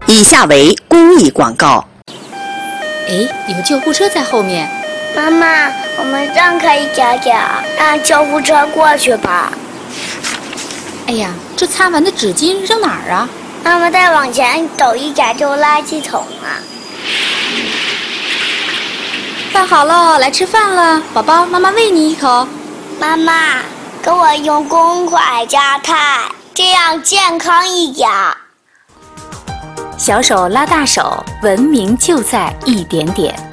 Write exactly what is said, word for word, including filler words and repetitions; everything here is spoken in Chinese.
以下为公益广告。 哎，有救护车在后面。 妈妈，我们让开一点点，让救护车过去吧。 哎呀，这擦完的纸巾扔哪儿啊？ 妈妈，再往前走一点就垃圾桶了。 饭好了，来吃饭了，宝宝，妈妈喂你一口。 妈妈，给我用公筷夹菜，这样健康一点。 小手拉大手，文明就在一点点。